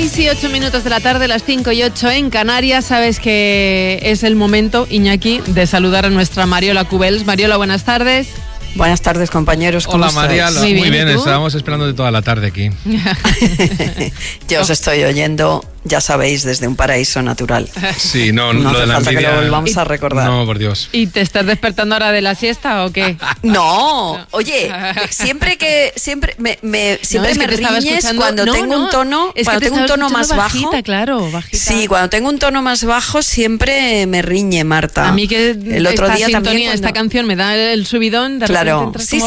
6:08 de la tarde, las 5:08 en Canarias. Sabes que es el momento, Iñaki, de saludar a nuestra Mariola Cubels. Mariola, buenas tardes. Buenas tardes, compañeros. ¿Cómo Hola, Mariola. Muy bien, estábamos esperándote toda la tarde aquí. Yo os estoy oyendo, ya sabéis, desde un paraíso natural. Sí, no No lo hace de la falta envidia... que lo volvamos a recordar. No, por Dios. ¿Y te estás despertando ahora de la siesta o qué? No, oye, siempre me riñes cuando tengo un tono, cuando tengo un tono más bajita, bajo. Claro, bajita. Sí, cuando tengo un tono más bajo siempre me riñe, Marta. A mí que el otro esta día sintonía, también esta canción me da el subidón. De claro, sí.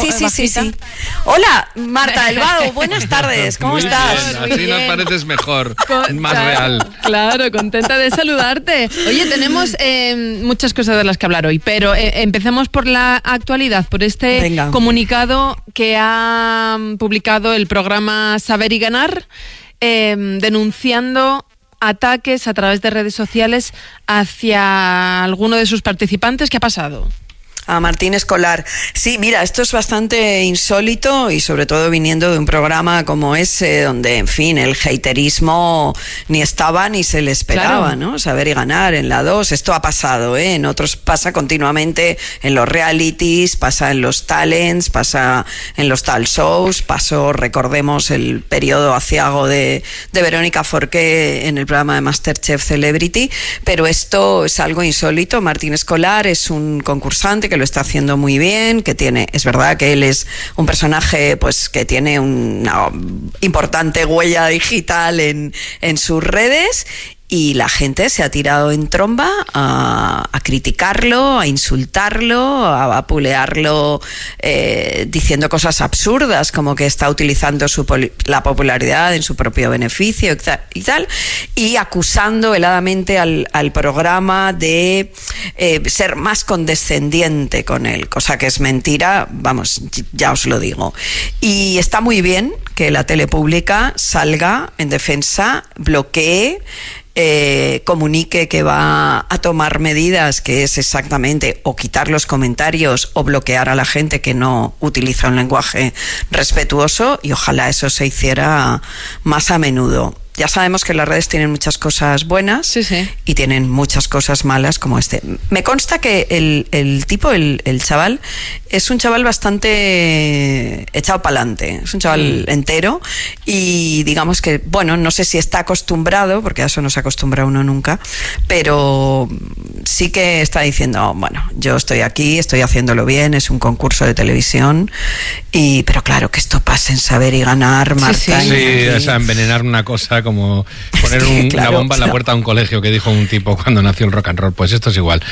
Hola, Marta Delvado, buenas tardes, ¿cómo Muy estás? Bien, así nos pareces mejor, más real. Claro, contenta de saludarte. Oye, tenemos muchas cosas de las que hablar hoy, pero empecemos por la actualidad, por este comunicado que ha publicado el programa Saber y Ganar, denunciando ataques a través de redes sociales hacia alguno de sus participantes. ¿Qué ha pasado? A Martín Escolar. Sí, mira, esto es bastante insólito y sobre todo viniendo de un programa como ese donde, en fin, el haterismo ni estaba ni se le esperaba, claro. ¿No? Saber y Ganar en la 2. Esto ha pasado, ¿eh? En otros pasa continuamente, en los realities, pasa en los talents, pasa en los tal shows, pasó, recordemos, el periodo aciago de Verónica Forqué en el programa de MasterChef Celebrity, pero esto es algo insólito. Martín Escolar es un concursante que lo está haciendo muy bien, que tiene, es verdad que él es un personaje pues que tiene una importante huella digital en sus redes. Y la gente se ha tirado en tromba a criticarlo, a insultarlo, a vapulearlo, diciendo cosas absurdas, como que está utilizando la popularidad en su propio beneficio y tal, y acusando veladamente al programa de ser más condescendiente con él, cosa que es mentira, vamos, ya os lo digo. Y está muy bien que la tele pública salga en defensa, bloquee, comunique que va a tomar medidas, que es exactamente o quitar los comentarios o bloquear a la gente que no utiliza un lenguaje respetuoso, y ojalá eso se hiciera más a menudo. Ya sabemos que las redes tienen muchas cosas buenas, sí. Y tienen muchas cosas malas como este. Me consta que el tipo, el chaval, es un chaval bastante echado para adelante. Es un chaval entero y digamos que, bueno, no sé si está acostumbrado, porque a eso no se acostumbra uno nunca, pero sí que está diciendo, bueno, yo estoy aquí, estoy haciéndolo bien, es un concurso de televisión, pero claro, que esto pase en Saber y Ganar, Marta. Sí, o sea, envenenar una cosa como poner una bomba en la puerta de un colegio, que dijo un tipo cuando nació el rock and roll. Pues esto es igual.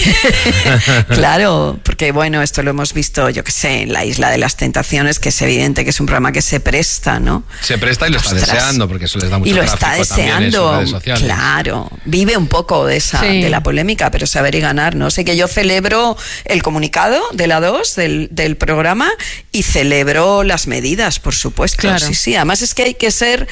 Claro, porque bueno, esto lo hemos visto, yo que sé, en la Isla de las Tentaciones, que es evidente que es un programa que se presta, ¿no? Se presta y lo está deseando, porque eso les da mucho tráfico. Y lo está deseando, claro. Vive un poco de de la polémica, pero Saber y Ganar, no sé, que yo celebro el comunicado de la 2 del programa y celebro las medidas, por supuesto. Claro. Sí, además es que hay que ser...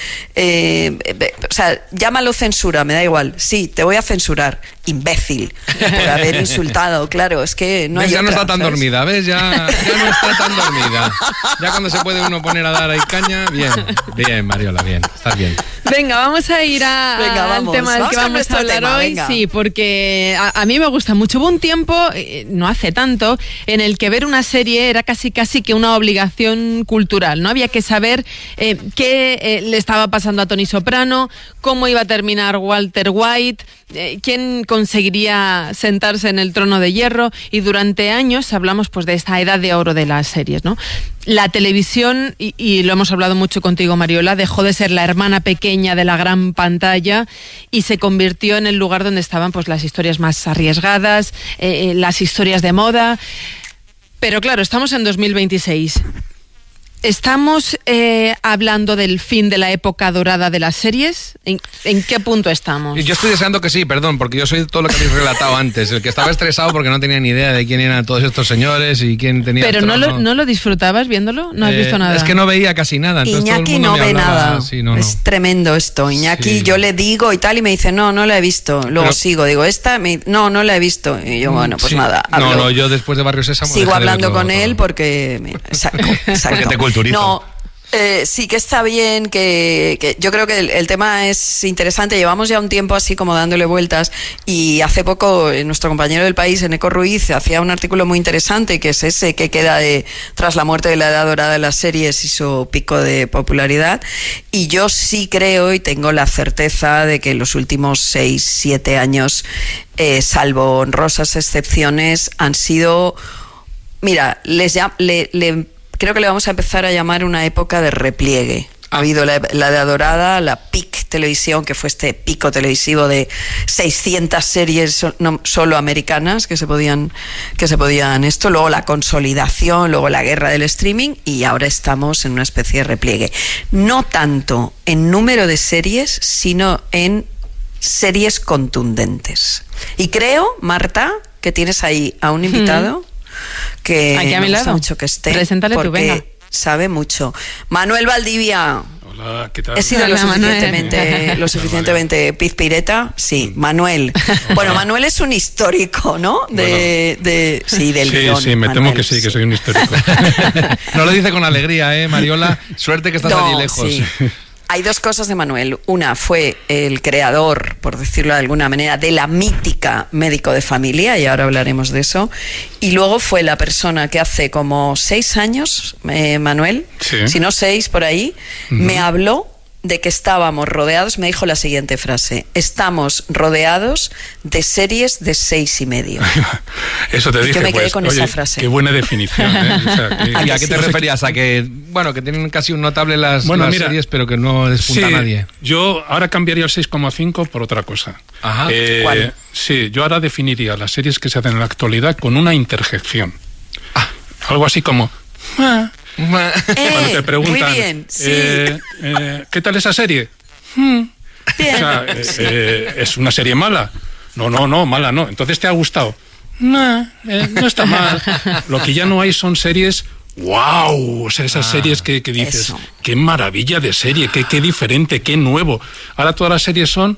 o sea, llámalo censura, me da igual. Sí, te voy a censurar, imbécil, por haber insultado. Claro, es que no hay ya otra, no está tan ¿sabes? dormida, ¿ves? Ya no está tan dormida. Ya cuando se puede uno poner a dar ahí caña, bien, Mariola, bien, estás bien. Venga, vamos a ir al tema del que vamos a hablar hoy. Venga. Sí, porque a mí me gusta mucho. Hubo un tiempo, no hace tanto, en el que ver una serie era casi que una obligación cultural, ¿no? Había que saber qué le estaba pasando a Tony Soprano, cómo iba a terminar Walter White, quién conseguiría sentarse en el trono de hierro, y durante años hablamos pues de esta edad de oro de las series, ¿no? La televisión, y lo hemos hablado mucho contigo, Mariola, dejó de ser la hermana pequeña de la gran pantalla y se convirtió en el lugar donde estaban pues las historias más arriesgadas, las historias de moda. Pero claro, estamos en 2026. ¿Estamos hablando del fin de la época dorada de las series? ¿En qué punto estamos? Yo estoy deseando que sí, perdón, porque yo soy todo lo que habéis relatado antes, el que estaba estresado porque no tenía ni idea de quién eran todos estos señores y quién tenía. ¿Pero no lo disfrutabas viéndolo? ¿No has visto nada? Es que no veía casi nada. Entonces Iñaki todo el mundo no me ve hablaba, nada. Sí, no. Es tremendo esto. Iñaki, sí. Yo le digo y tal, y me dice, no la he visto. Luego sigo, digo, no la he visto. Y yo, bueno, pues nada. No, yo después de Barrio Sésamo sigo hablando con él porque... Exacto. Porque te culturizo. No. Sí que está bien, que yo creo que el tema es interesante. Llevamos ya un tiempo así como dándole vueltas, y hace poco nuestro compañero del País, Eneco Ruiz, hacía un artículo muy interesante, que es ese que queda tras la muerte de la edad dorada de las series y su pico de popularidad. Y yo sí creo y tengo la certeza de que en los últimos 6-7 años, salvo honrosas excepciones, han sido... Mira, creo que le vamos a empezar a llamar una época de repliegue. Ha habido la edad dorada, la peak televisión, que fue este pico televisivo de 600 series solo americanas que se podían esto, luego la consolidación, luego la guerra del streaming, y ahora estamos en una especie de repliegue. No tanto en número de series, sino en series contundentes. Y creo, Marta, que tienes ahí a un invitado que aquí a mi lado. Mucho que esté. Preséntale tú, venga. Sabe mucho. Manuel Valdivia. Hola, ¿qué tal? ¿He sido lo suficientemente pizpireta? Sí, Manuel. Bueno, Manuel es un histórico, ¿no? Del guión. Sí, me temo que sí, que soy un histórico. No lo dice con alegría, Mariola. Suerte que estás allí lejos. Sí. Hay dos cosas de Manuel. Una, fue el creador, por decirlo de alguna manera, de la mítica Médico de Familia, y ahora hablaremos de eso. Y luego fue la persona que hace como 6 años, Manuel, si no 6 por ahí, me habló de que estábamos rodeados, me dijo la siguiente frase: estamos rodeados de series de 6,5. Eso te dije, yo me quedé con esa frase. Qué buena definición, ¿eh? O sea, ¿Y a qué te referías? A que, que tienen casi un notable las series, pero que no despunta a nadie. Yo ahora cambiaría el 6,5 por otra cosa. Ajá. ¿Cuál? Sí, yo ahora definiría las series que se hacen en la actualidad con una interjección. Algo así como... Cuando te preguntan, muy bien, sí. ¿Qué tal esa serie? Bien. O sea, ¿es una serie mala? No, mala no. ¿Entonces te ha gustado? No está mal. Lo que ya no hay son series... ¡Wow! O sea, esas series que dices, eso. ¡Qué maravilla de serie! ¡Qué diferente! ¡Qué nuevo! Ahora todas las series son...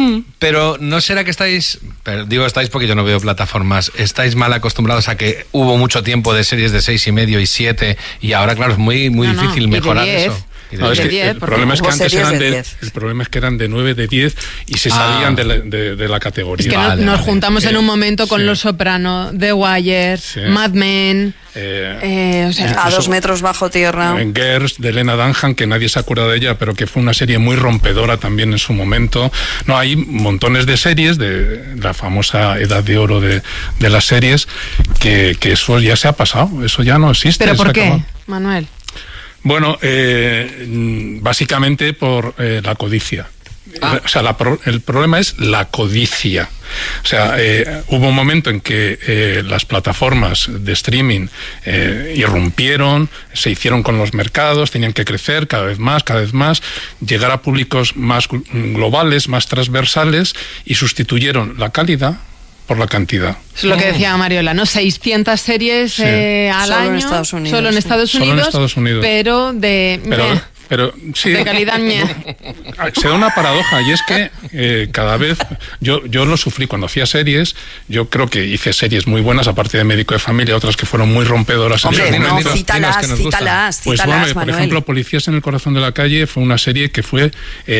Pero ¿no será que estáis porque yo no veo plataformas, estáis mal acostumbrados a que hubo mucho tiempo de series de 6,5 y 7 y ahora, claro, es muy difícil mejorar eso? El problema es que eran de 9, de 10 y se salían de la categoría. Es que nos juntamos en un momento con Los Soprano, The Wire, Mad Men... a 2 metros bajo tierra. Girls, de Lena Dunham, que nadie se acuerda de ella, pero que fue una serie muy rompedora también en su momento. No, hay montones de series de la famosa edad de oro de las series que eso ya se ha pasado, eso ya no existe. ¿Pero por qué, Manuel? Bueno, básicamente por la codicia. O sea, el problema es la codicia. O sea, hubo un momento en que las plataformas de streaming irrumpieron, se hicieron con los mercados, tenían que crecer cada vez más, llegar a públicos más globales, más transversales, y sustituyeron la calidad por la cantidad. Es lo que decía Mariola, ¿no? 600 series al solo año. Solo en Estados Unidos. Pero de calidad. Se da una paradoja, y es que cada vez yo lo sufrí cuando hacía series. Yo creo que hice series muy buenas, aparte de Médico de Familia, otras que fueron muy rompedoras. Hombre, cítalas, pues bueno, por ejemplo, Policías en el corazón de la calle fue una serie que fue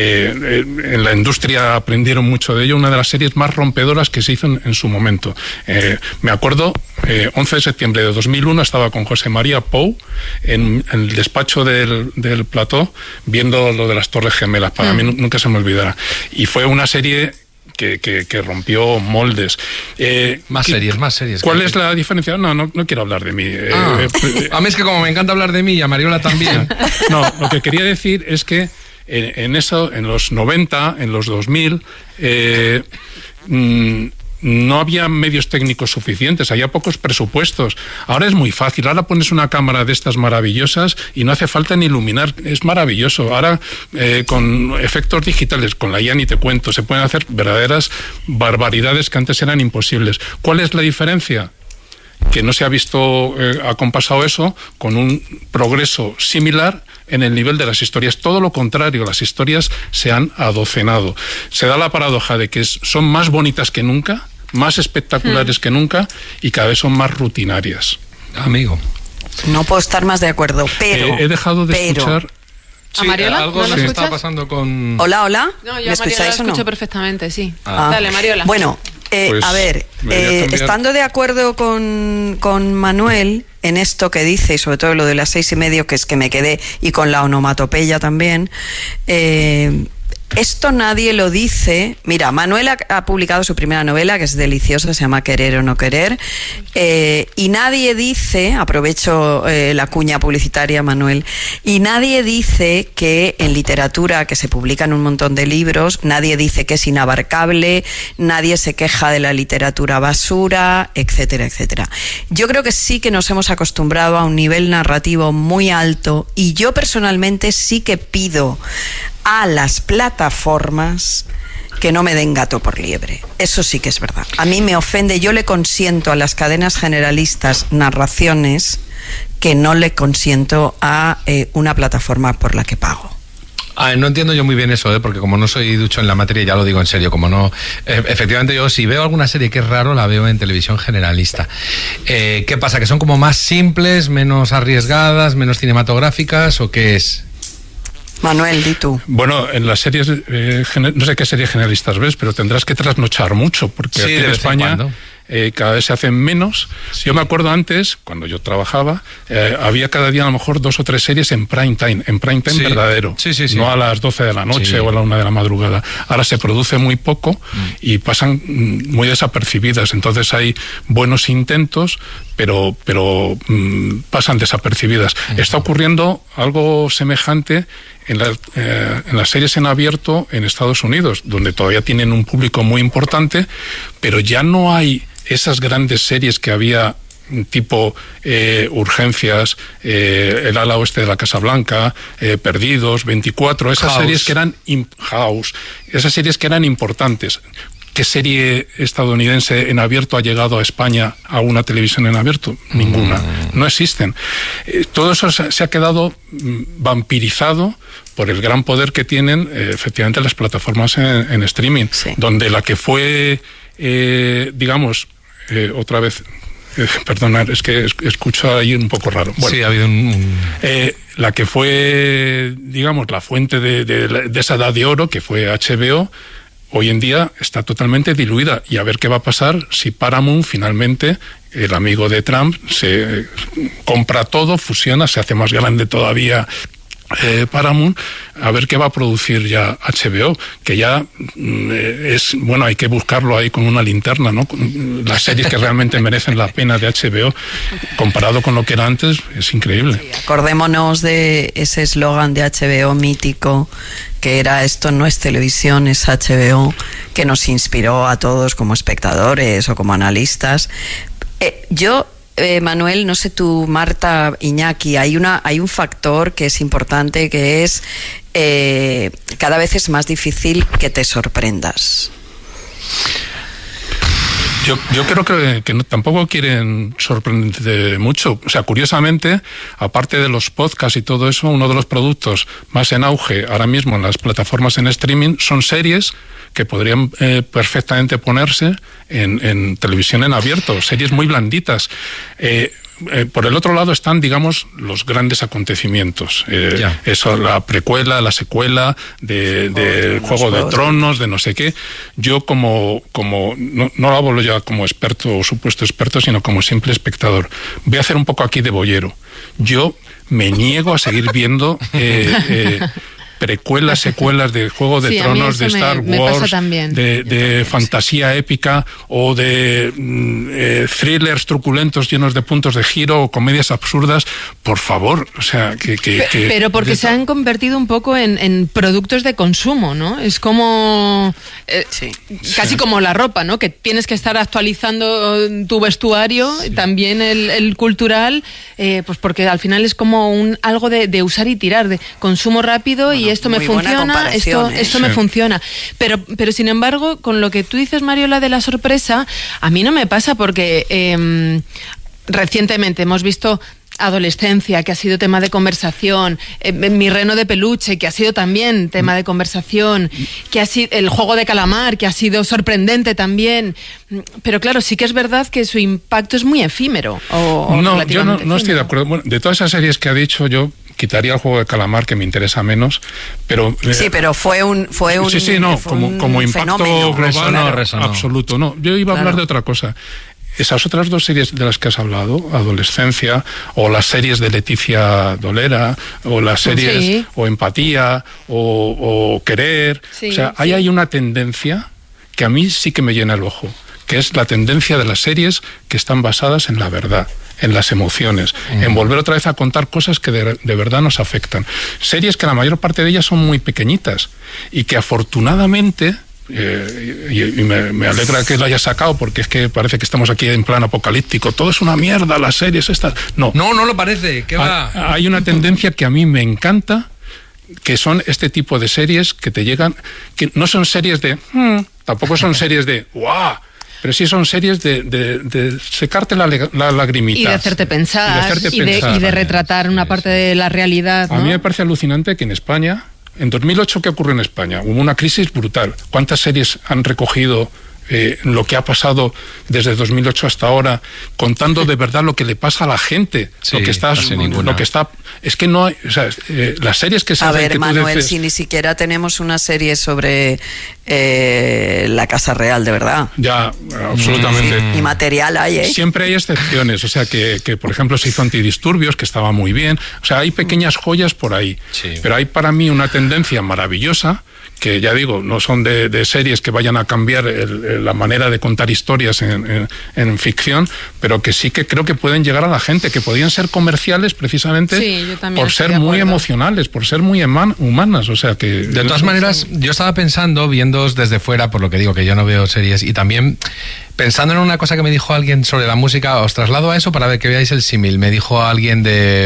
en la industria aprendieron mucho de ello, una de las series más rompedoras que se hizo en su momento. Me acuerdo, 11 de septiembre de 2001 estaba con José María Pou en el despacho del plató viendo lo de las Torres Gemelas. Para mí nunca se me olvidará. Y fue una serie que rompió moldes. Más series. ¿Cuál es la diferencia? No quiero hablar de mí. A mí es que como me encanta hablar de mí, y a Mariola también. No, lo que quería decir es que en los 90, en los 2000... no había medios técnicos suficientes, había pocos presupuestos. Ahora es muy fácil, ahora pones una cámara de estas maravillosas y no hace falta ni iluminar, es maravilloso. Ahora con efectos digitales, con la IA ni te cuento, se pueden hacer verdaderas barbaridades que antes eran imposibles. ¿Cuál es la diferencia? Que no se ha visto acompasado eso con un progreso similar en el nivel de las historias. Todo lo contrario, las historias se han adocenado. Se da la paradoja de que son más bonitas que nunca, más espectaculares que nunca, y cada vez son más rutinarias. Amigo. No puedo estar más de acuerdo, pero... he dejado de escuchar Sí, Mariola? Algo nos está pasando con... Hola. No, yo ¿Me escucháis o no? escucho perfectamente, sí. Dale, Mariola. Bueno, Pues, a ver, estando de acuerdo con Manuel en esto que dice, y sobre todo lo de las 6:30, que es que me quedé, y con la onomatopeya también, esto nadie lo dice. Mira, Manuel ha publicado su primera novela, que es deliciosa, se llama Querer o no querer, y nadie dice, aprovecho la cuña publicitaria, Manuel, y nadie dice que en literatura, que se publican un montón de libros, nadie dice que es inabarcable, nadie se queja de la literatura basura, etcétera, etcétera. Yo creo que sí que nos hemos acostumbrado a un nivel narrativo muy alto, y yo personalmente sí que pido a las plataformas que no me den gato por liebre. Eso sí que es verdad. A mí me ofende, yo le consiento a las cadenas generalistas narraciones que no le consiento a una plataforma por la que pago. No entiendo yo muy bien eso, porque como no soy ducho en la materia, ya lo digo en serio, como no... efectivamente, yo si veo alguna serie que es raro, la veo en televisión generalista. ¿Qué pasa? ¿Que son como más simples, menos arriesgadas, menos cinematográficas, o qué es? Manuel, di tú. Bueno, en las series, no sé qué series generalistas ves, pero tendrás que trasnochar mucho, porque sí, aquí en España cada vez se hacen menos. Sí. Yo me acuerdo antes, cuando yo trabajaba, había cada día a lo mejor 2 o 3 series en prime time sí. verdadero, sí. no a las 12 de la noche o a la 1 de la madrugada. Ahora se produce muy poco y pasan muy desapercibidas, entonces hay buenos intentos, pero pasan desapercibidas. Está ocurriendo algo semejante en las series en abierto en Estados Unidos, donde todavía tienen un público muy importante, pero ya no hay esas grandes series que había, tipo Urgencias, El ala oeste de la Casa Blanca, Perdidos, 24, esas series que eran House, esas series que eran importantes. ¿Qué serie estadounidense en abierto ha llegado a España a una televisión en abierto? Ninguna. No existen. Todo eso se ha quedado vampirizado por el gran poder que tienen efectivamente las plataformas en streaming, donde la que fue, otra vez... perdonad, es que escucho ahí un poco raro. Bueno, sí, ha habido la que fue, digamos, la fuente de esa edad de oro, que fue HBO, hoy en día está totalmente diluida, y a ver qué va a pasar si Paramount finalmente, el amigo de Trump, se compra todo, fusiona, se hace más grande todavía Paramount, a ver qué va a producir ya HBO, que ya es, bueno, hay que buscarlo ahí con una linterna, ¿no? Las series que realmente merecen la pena de HBO, comparado con lo que era antes, es increíble. Sí, acordémonos de ese eslogan de HBO mítico, que era: esto no es televisión, es HBO, que nos inspiró a todos como espectadores o como analistas. Manuel, no sé tú, Marta, Iñaki, hay un factor que es importante, que es cada vez es más difícil que te sorprendas. Yo creo que tampoco quieren sorprenderte mucho. O sea, curiosamente, aparte de los podcasts y todo eso, uno de los productos más en auge ahora mismo en las plataformas en streaming son series que podrían perfectamente ponerse en televisión en abierto, series muy blanditas. Por el otro lado están, digamos, los grandes acontecimientos. Eso, la precuela, la secuela de Juego de Tronos, de no sé qué. Yo como no lo hablo ya como experto o supuesto experto, sino como simple espectador. Voy a hacer un poco aquí de boyero. Yo me niego a seguir viendo precuelas, secuelas de Juego de Tronos, de Star Wars, de fantasía épica, o de thrillers truculentos llenos de puntos de giro, o comedias absurdas. Por favor, o sea, pero porque se han convertido un poco en productos de consumo, ¿no? Es como casi como la ropa, ¿no? Que tienes que estar actualizando tu vestuario, también el cultural, pues porque al final es como algo de usar y tirar, de consumo rápido, y esto me funciona, esto me funciona. Pero sin embargo, con lo que tú dices, Mariola, de la sorpresa, a mí no me pasa, porque recientemente hemos visto Adolescencia, que ha sido tema de conversación, Mi reno de peluche, que ha sido también tema de conversación, que ha sido El juego de calamar, que ha sido sorprendente también. Pero claro, sí que es verdad que su impacto es muy efímero. Yo no estoy de acuerdo. Bueno, de todas esas series que ha dicho, yo quitaría el juego de calamar, que me interesa menos, pero... Sí, pero fue un como impacto fenómeno, global, resonó. Absoluto, no. Yo iba a hablar de otra cosa. Esas otras dos series de las que has hablado, Adolescencia, o las series de Leticia Dolera, o las series, o Empatía, o Querer, ahí hay una tendencia que a mí sí que me llena el ojo, que es la tendencia de las series que están basadas en la verdad, en las emociones, en volver otra vez a contar cosas que de verdad nos afectan. Series que la mayor parte de ellas son muy pequeñitas y que afortunadamente... y me alegra que lo hayas sacado, porque es que parece que estamos aquí en plan apocalíptico, todo es una mierda, las series estas. No lo parece, ¿qué va? Hay una tendencia que a mí me encanta, que son este tipo de series que te llegan, que no son series de tampoco son series de ¡guau! Pero sí son series de secarte la lagrimita. Y de hacerte pensar, y de retratar una parte de la realidad, ¿no? A mí me parece alucinante que en España, en 2008, ¿qué ocurrió en España? Hubo una crisis brutal. ¿Cuántas series han recogido lo que ha pasado desde 2008 hasta ahora, contando de verdad lo que le pasa a la gente? Sí, lo que está... Es que no hay... O sea, las series que se hacen... A ver, Manuel, si ni siquiera tenemos una serie sobre la Casa Real, de verdad. Ya, absolutamente. Sí, y material hay, ¿eh? Siempre hay excepciones. O sea, que por ejemplo, se hizo Antidisturbios, que estaba muy bien. O sea, hay pequeñas joyas por ahí. Sí. Pero hay para mí una tendencia maravillosa, que ya digo, no son de series que vayan a cambiar la manera de contar historias en ficción, pero que sí que creo que pueden llegar a la gente, que podrían ser comerciales precisamente por ser muy emocionales, por ser muy humanas. O sea que... De todas maneras, yo estaba pensando, viéndoos desde fuera, por lo que digo que yo no veo series, y también pensando en una cosa que me dijo alguien sobre la música, os traslado a eso para ver que veáis el símil. Me dijo alguien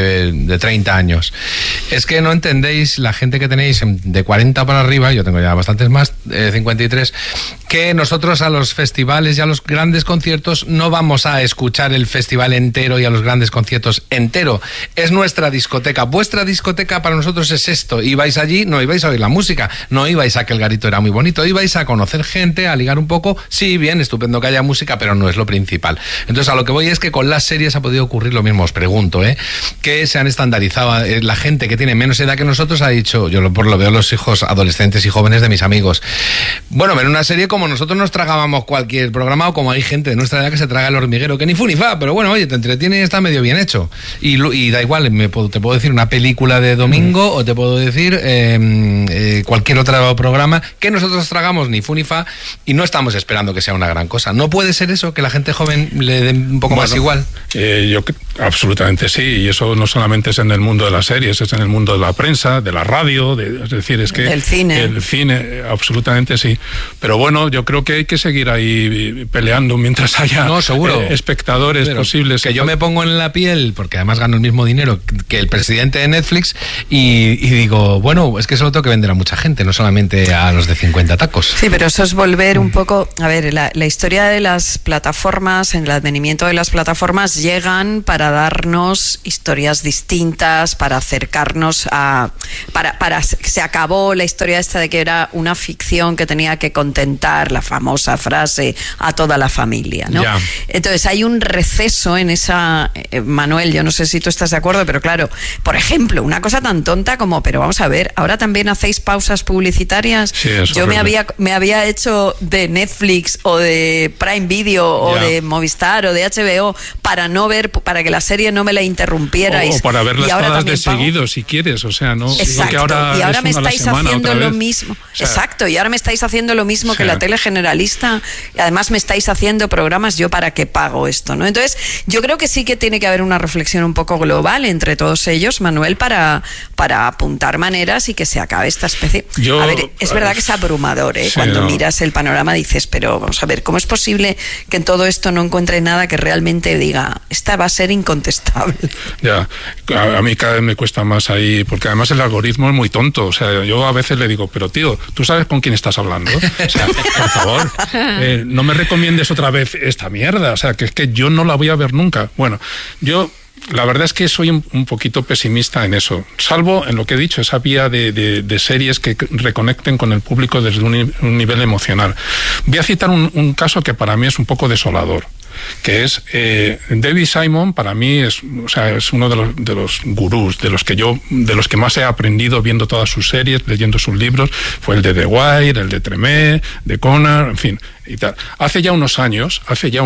de 30 años. Es que no entendéis, la gente que tenéis de 40 para arriba, yo tengo ya bastantes más, 53, que nosotros a los festivales y a los grandes conciertos no vamos a escuchar el festival entero y a los grandes conciertos entero. Es nuestra discoteca. Vuestra discoteca para nosotros es esto. Ibais allí, no ibais a oír la música, no ibais a que el garito era muy bonito, ibais a conocer gente, a ligar un poco. Sí, bien, estupendo que haya música, pero no es lo principal. Entonces, a lo que voy es que con las series ha podido ocurrir lo mismo. Os pregunto, que se han estandarizado. La gente que tiene menos edad que nosotros ha dicho, yo lo veo los hijos adolescentes y jóvenes de mis amigos, bueno, ver una serie como nosotros nos tragábamos cualquier programa, o como hay gente de nuestra edad que se traga El Hormiguero, que ni fu ni fa, pero bueno, oye, te entretiene y está medio bien hecho. Y da igual, te puedo decir una película de domingo, o te puedo decir cualquier otro programa que nosotros tragamos ni fu ni fa, y no estamos esperando que sea una gran cosa. ¿No puede ser eso, que la gente joven le dé un poco más igual? Yo absolutamente sí, y eso no solamente es en el mundo de las series, es en el mundo de la prensa, de la radio, es decir, es que... El cine. El cine, absolutamente sí. Pero bueno, yo creo que hay que seguir ahí peleando mientras haya espectadores posibles. Que yo me pongo en la piel, porque además gano el mismo dinero que el presidente de Netflix, y digo, bueno, es que eso lo tengo que vender a mucha gente, no solamente a los de 50 tacos. Sí, pero eso es volver un poco... A ver, la historia de las plataformas, en el advenimiento de las plataformas, llegan para darnos historias distintas, para acercarnos a... se acabó la historia esta de que era una ficción que tenía que contentar, la famosa frase, a toda la familia, ¿no? Ya. Entonces hay un receso en esa... Manuel, yo no sé si tú estás de acuerdo, pero claro, por ejemplo, una cosa tan tonta como, pero vamos a ver, ahora también hacéis pausas publicitarias. Sí, yo me había hecho de Netflix o de Prime Video o de Movistar o de HBO para no ver, para que la serie no me la interrumpierais. O para verlas todas de seguido, si quieres, o sea, ¿no? Exacto, y ahora me estáis haciendo lo mismo. O sea, exacto, y ahora me estáis haciendo lo mismo que la tele generalista, y además me estáis haciendo programas, ¿yo para qué pago esto, no? Entonces, yo creo que sí que tiene que haber una reflexión un poco global entre todos ellos, Manuel, para apuntar maneras y que se acabe esta especie. A ver, es verdad que es abrumador, cuando miras el panorama dices, pero vamos a ver, ¿cómo es posible que en todo esto no encuentre nada que realmente diga, esta va a ser incontestable? Ya, a mí cada vez me cuesta más ahí, porque además el algoritmo es muy tonto. O sea, yo a veces le digo, pero tío, ¿tú sabes con quién estás hablando? O sea, por favor, no me recomiendes otra vez esta mierda. O sea, que es que yo no la voy a ver nunca. Bueno, la verdad es que soy un poquito pesimista en eso, salvo en lo que he dicho, esa vía de series que reconecten con el público desde un nivel emocional. Voy a citar un caso que para mí es un poco desolador. que es David Simon. Para mí es uno de los gurús, de los que más he aprendido viendo todas sus series, leyendo sus libros. Fue el de The Wire, el de Tremé, de Connor, en fin, y tal. Hace ya unos años,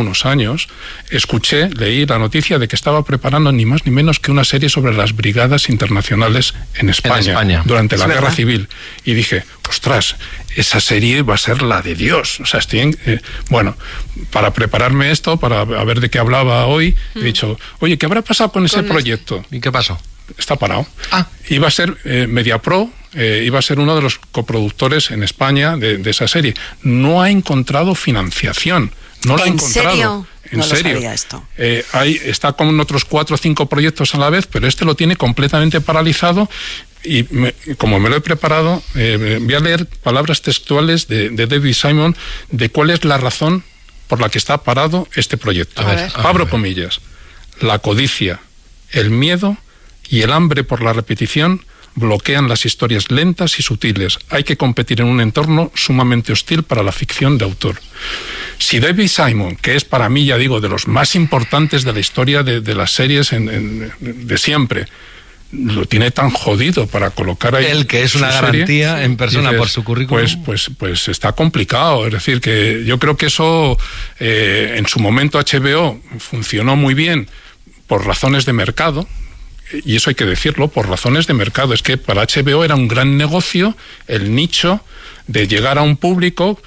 leí la noticia de que estaba preparando ni más ni menos que una serie sobre las brigadas internacionales en España. Durante la Guerra Civil. Y dije, ostras, esa serie va a ser la de Dios. O sea, bueno, para prepararme esto, para ver de qué hablaba hoy, he dicho, oye, ¿qué habrá pasado con ese proyecto? ¿Y qué pasó? Está parado. Iba a ser Mediapro, iba a ser uno de los coproductores en España de esa serie. No ha encontrado financiación. No la ha encontrado. ¿Serio? En serio. Lo sabía esto. Está con otros 4 o 5 proyectos a la vez, pero este lo tiene completamente paralizado. Y como me lo he preparado, voy a leer palabras textuales de David Simon de cuál es la razón por la que está parado este proyecto. Abro comillas. La codicia, el miedo y el hambre por la repetición bloquean las historias lentas y sutiles. Hay que competir en un entorno sumamente hostil para la ficción de autor. Si David Simon, que es para mí, ya digo, de los más importantes de la historia de las series de siempre, lo tiene tan jodido para colocar ahí... Él, que es una garantía serie, en persona, dices, por su currículum. Pues está complicado. Es decir, que yo creo que eso en su momento HBO funcionó muy bien por razones de mercado. Y eso hay que decirlo, por razones de mercado. Es que para HBO era un gran negocio el nicho de llegar a un público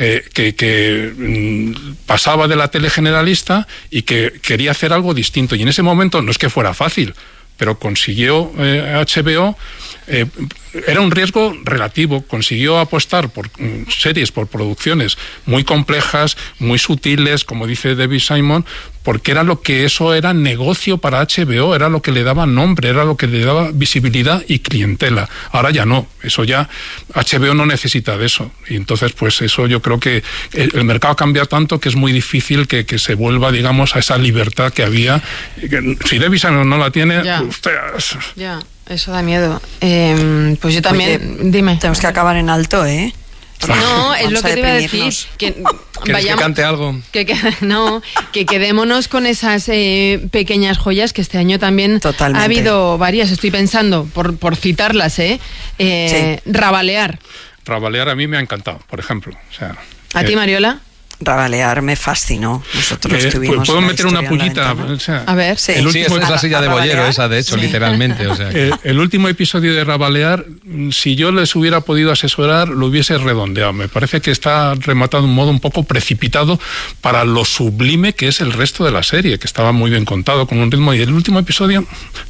que pasaba de la tele generalista y que quería hacer algo distinto. Y en ese momento no es que fuera fácil, pero consiguió HBO, era un riesgo relativo, consiguió apostar por series, por producciones muy complejas, muy sutiles, como dice David Simon, porque era negocio para HBO, era lo que le daba nombre, era lo que le daba visibilidad y clientela. Ahora ya no, HBO no necesita de eso. Y entonces, pues eso yo creo que el mercado cambia tanto que es muy difícil que se vuelva, digamos, a esa libertad que había. Si David Simon no la tiene, Ya, eso da miedo. Pues yo también, oye, dime. Tenemos que acabar en alto, ¿eh? No, es lo que te iba a decir. ¿Quieres que cante algo? Que quedémonos con esas pequeñas joyas, que este año también Totalmente. Ha habido varias. Estoy pensando, por citarlas, sí. Rabalear. Rabalear a mí me ha encantado, por ejemplo. ¿A ti, Mariola? Rabalear me fascinó. Nosotros tuvimos. ¿Puedo meter una pullita? A ver, sí. Esta es la silla de boyero, esa, de hecho, literalmente. El último episodio de Rabalear, si yo les hubiera podido asesorar, lo hubiese redondeado. Me parece que está rematado de un modo un poco precipitado para lo sublime que es el resto de la serie, que estaba muy bien contado, con un ritmo. Y el último episodio...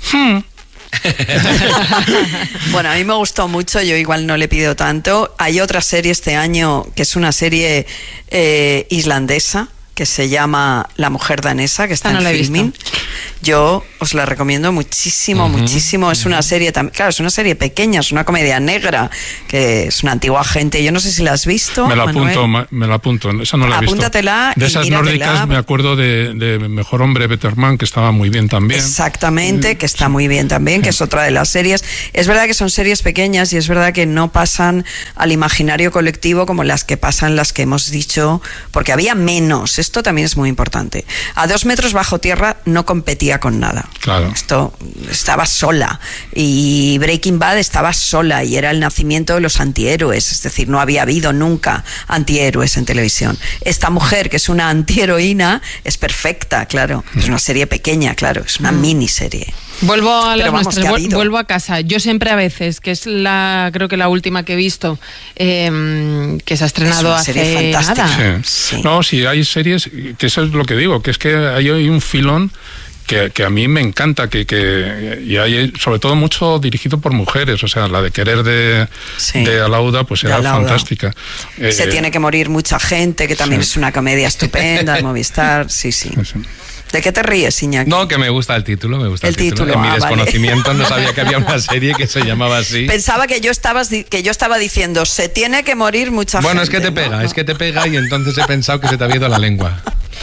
Bueno, a mí me gustó mucho, yo igual no le pido tanto. Hay otra serie este año que es una serie islandesa que se llama La mujer danesa, que está en Filmin. Yo os la recomiendo muchísimo, muchísimo. Es una serie, claro, es una serie pequeña, es una comedia negra, que es una antigua gente. Yo no sé si la has visto, me la apunto, esa no la he visto. Apúntatela. De esas nórdicas me acuerdo de Mejor Hombre, Betterman, que estaba muy bien también. Exactamente, que está muy bien también, que es otra de las series. Es verdad que son series pequeñas y es verdad que no pasan al imaginario colectivo como las que pasan las que hemos dicho, porque había menos. Esto también es muy importante. A 2 metros bajo tierra no competía con nada. Claro. Esto estaba sola. Y Breaking Bad estaba sola y era el nacimiento de los antihéroes. Es decir, no había habido nunca antihéroes en televisión. Esta mujer, que es una antiheroína, es perfecta, claro. Es una serie pequeña, claro. Es una miniserie. Vuelvo a las nuestras, vuelvo a casa. Yo siempre a veces, que es creo que la última que he visto, que se ha estrenado hace nada. Sí. No, sí, hay series, que eso es lo que digo, que es que hay un filón que a mí me encanta, y hay sobre todo mucho dirigido por mujeres, o sea, la de Querer de Alauda, pues era fantástica. Se tiene que morir mucha gente, que también es una comedia estupenda de Movistar, sí. ¿De qué te ríes, Iñaki? No, que me gusta el título, el título. En mi desconocimiento no sabía que había una serie que se llamaba así. Pensaba que yo estaba diciendo, se tiene que morir mucha gente. Bueno, es que te pega y entonces he pensado que se te había ido la lengua.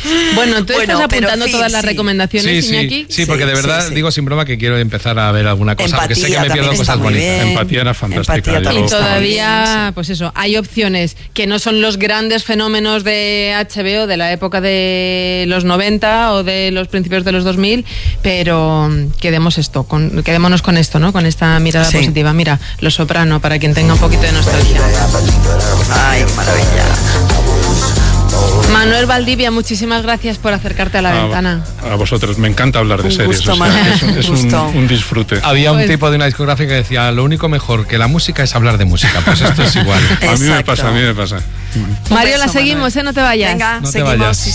Bueno, tú estás apuntando todas las recomendaciones, Iñaki. Sí, porque de verdad digo sin broma que quiero empezar a ver alguna cosa, porque sé que me pierdo cosas bonitas. Empatía era fantástica. Y todavía, pues eso, hay opciones que no son los grandes fenómenos de HBO de la época de los 90 o de los principios de los 2000, pero quedémonos con esto, ¿no? Con esta mirada positiva. Mira, Los Soprano, para quien tenga un poquito de nostalgia. Ay, maravilla. Manuel Valdivia, muchísimas gracias por acercarte a la ventana. A vosotros, me encanta hablar de series. Gusto, es un disfrute. Había un tipo de una discográfica que decía, lo único mejor que la música es hablar de música. Pues esto es igual. A mí me pasa. Mario, la seguimos, no te vayas. Venga, no te seguimos. vayas.